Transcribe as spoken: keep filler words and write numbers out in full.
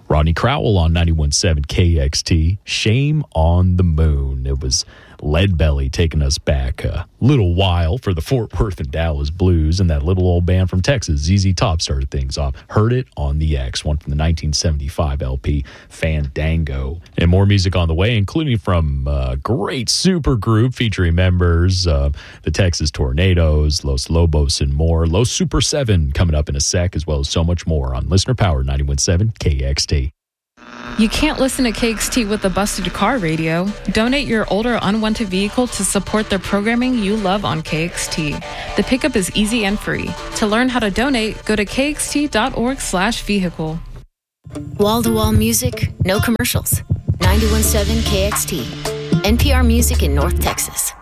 Rodney Crowell on ninety-one point seven K X T. Shame on the Moon. It was Leadbelly taking us back a little while for the Fort Worth and Dallas Blues, and that little old band from Texas, Z Z Top, started things off. Heard It on the X, one from the nineteen seventy-five L P Fandango. And more music on the way, including from a great super group featuring members of the Texas Tornadoes, Los Lobos, and more. Los Super seven coming up in a sec, as well as so much more on Listener Power ninety-one point seven K X T. You can't listen to K X T with a busted car radio. Donate your older unwanted vehicle to support the programming you love on K X T. The pickup is easy and free. To learn how to donate, go to k x t dot org slash vehicle. Wall-to-wall music, no commercials. ninety-one point seven K X T. N P R Music in North Texas.